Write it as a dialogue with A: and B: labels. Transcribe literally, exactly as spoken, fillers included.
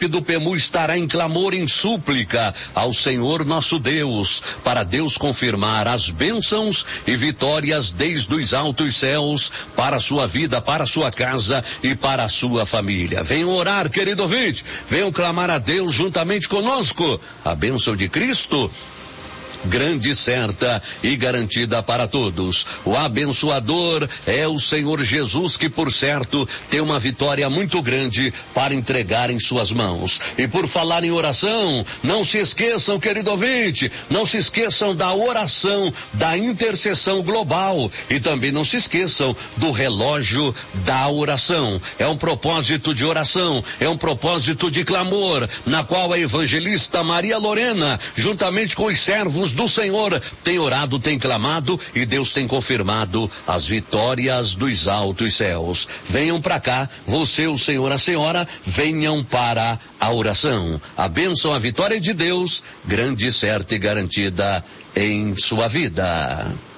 A: equipe do P E M U estará em clamor, em súplica ao Senhor nosso Deus, para Deus confirmar as bênçãos e vitórias desde os altos céus para a sua vida, para a sua casa e para a sua família. Venham orar, querido ouvinte, venham clamar a Deus juntamente conosco. A bênção de Cristo, grande, certa e garantida para todos. O abençoador é o Senhor Jesus, que por certo tem uma vitória muito grande para entregar em suas mãos. E por falar em oração, não se esqueçam, querido ouvinte, não se esqueçam da oração, da intercessão global, e também não se esqueçam do relógio da oração. É um propósito de oração, é um propósito de clamor, na qual a evangelista Maria Lorena, juntamente com os servos do Senhor, tem orado, tem clamado, e Deus tem confirmado as vitórias dos altos céus. Venham para cá, você, o Senhor, a senhora, venham para a oração. A bênção, a vitória de Deus, grande, certa e garantida em sua vida.